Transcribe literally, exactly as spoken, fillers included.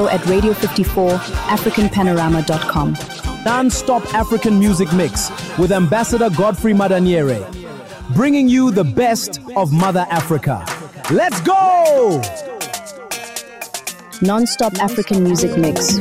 at radio fifty-four african panorama dot com. Non-stop African music mix with Ambassador Godfrey Madaniere, bringing you the best of Mother Africa. Let's go! Non-stop African music mix